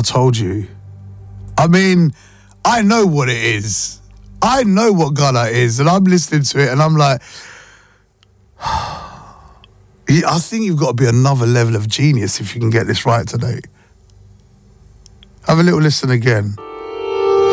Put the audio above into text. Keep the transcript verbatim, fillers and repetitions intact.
told you. I mean, I know what it is. I know what Gunna is, and I'm listening to it, and I'm like, I think you've got to be another level of genius if you can get this right today. Have a little listen again.